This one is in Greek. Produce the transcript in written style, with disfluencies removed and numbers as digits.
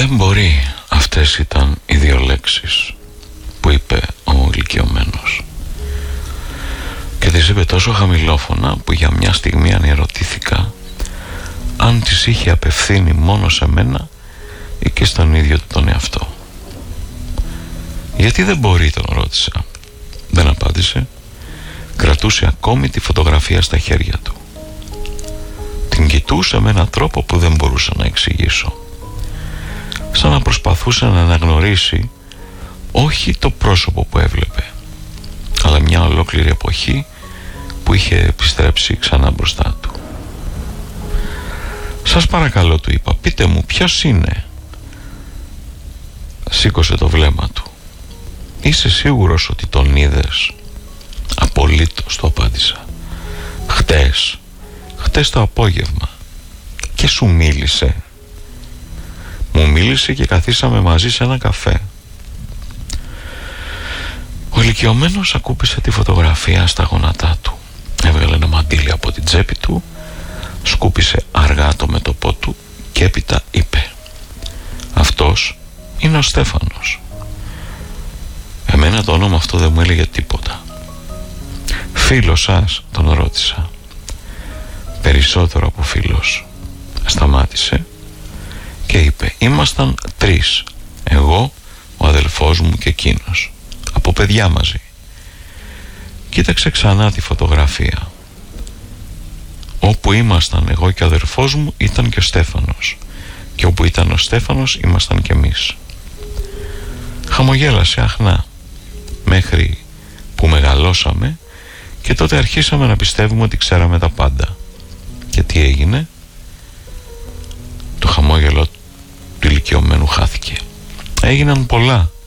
Δεν μπορεί. Αυτές ήταν οι δύο λέξεις που είπε ο ηλικιωμένος. Και τις είπε τόσο χαμηλόφωνα που για μια στιγμή ανερωτήθηκα αν τις είχε απευθύνει μόνο σε μένα ή και στον ίδιο του τον εαυτό. «Γιατί δεν μπορεί?» τον ρώτησα. Δεν απάντησε. Κρατούσε ακόμη τη φωτογραφία στα χέρια του. Την κοιτούσε με έναν τρόπο που δεν μπορούσα να εξηγήσω. Σαν να προσπαθούσε να αναγνωρίσει όχι το πρόσωπο που έβλεπε, αλλά μια ολόκληρη εποχή που είχε επιστρέψει ξανά μπροστά του. «Σας παρακαλώ», του είπα, «πείτε μου ποιος είναι?» Σήκωσε το βλέμμα του. «Είσαι σίγουρος ότι τον είδες?» «Απολύτως», του απάντησα. Χτες το απόγευμα. Και σου μίλησε?» «Μου μίλησε και καθίσαμε μαζί σε ένα καφέ». Ο ηλικιωμένος ακούπησε τη φωτογραφία στα γόνατά του. Έβγαλε ένα μαντίλι από την τσέπη του, σκούπισε αργά το μέτωπό του και έπειτα είπε: «Αυτός είναι ο Στέφανος». Εμένα το όνομα αυτό δεν μου έλεγε τίποτα. «Φίλος σας?» τον ρώτησα. «Περισσότερο από φίλος». Σταμάτησε και είπε: «Ήμασταν τρεις, εγώ, ο αδελφός μου και εκείνος, από παιδιά μαζί». Κοίταξε ξανά τη φωτογραφία. Όπου ήμασταν εγώ και ο αδελφός μου ήταν και ο Στέφανος, και όπου ήταν ο Στέφανος ήμασταν και εμείς. Χαμογέλασε αχνά, μέχρι που μεγαλώσαμε και τότε αρχίσαμε να πιστεύουμε ότι ξέραμε τα πάντα. Και τι έγινε? Το χαμόγελο του ηλικιωμένου χάθηκε. Έγιναν πολλά.